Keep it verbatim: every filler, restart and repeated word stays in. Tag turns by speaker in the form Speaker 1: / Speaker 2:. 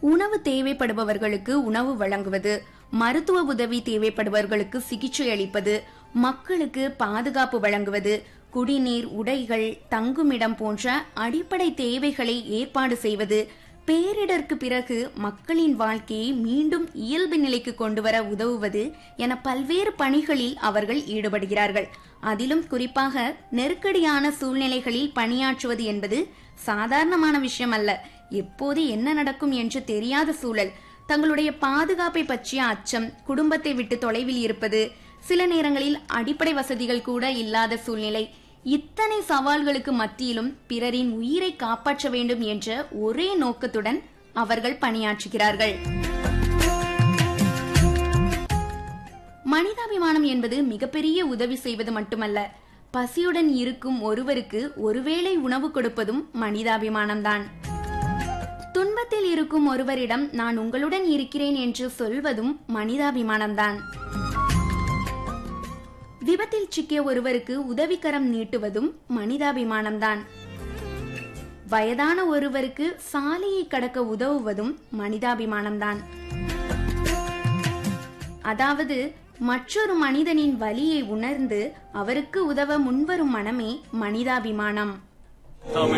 Speaker 1: உணவு தேவைப்படுபவர்களுக்கு உணவு வழங்குவது, மருத்துவ உதவி தேவைப்படுபவர்களுக்கு சிகிச்சை அளிப்பது, மக்களுக்கு பாதுகாப்பு வழங்குவது, குடிநீர், உடைகள், தங்குமிடம் போன்ற அடிப்படை தேவைகளை ஏற்பாடு செய்வது, பேரிடருக்கு பிறகு மக்களின் வாழ்க்கையை மீண்டும் இயல்பு நிலைக்கு கொண்டுவர உதவுவது என பல்வேறு பணிகளில் அவர்கள் ஈடுபடுகிறார்கள். அதிலும் குறிப்பாக நெருக்கடியான சூழ்நிலைகளில் பணியாற்றுவது என்பது சாதாரணமான விஷயம் அல்ல. எப்போது என்ன நடக்கும் என்று தெரியாத சூழல், தங்களுடைய பாதுகாப்பை பற்றிய அச்சம், குடும்பத்தை விட்டு தொலைவில் இருப்பது, சில நேரங்களில் அடிப்படை வசதிகள் கூட இல்லாத சூழ்நிலை, இத்தனை சவால்களுக்கு மத்தியிலும் பிறரின் உயிரை காப்பாற்ற வேண்டும் என்ற ஒரே நோக்கத்துடன் அவர்கள் பணியாற்றுகிறார்கள். மனிதாபிமானம் என்பது மிகப்பெரிய உதவி செய்வது மட்டுமல்ல, பசியுடன் இருக்கும் ஒருவருக்கு ஒருவேளை உணவு கொடுப்பதும் மனிதாபிமானம்தான். துன்பத்தில் இருக்கும் ஒருவரிடம் நான் உங்களுடன் இருக்கிறேன் என்று சொல்வதும் மனிதாபிமானம்தான். விபத்தில் சிக்கிய ஒருவருக்கு உதவிக்கரம் நீட்டுவதும் மனிதாபிமானம்தான். வயதான ஒருவருக்கு சாலையை கடக்க உதவுவதும் மனிதாபிமானம்தான். அதாவது மற்றொரு மனிதனின் வலியை உணர்ந்து அவருக்கு உதவ முன்வரும் மனமே மனிதாபிமானம்.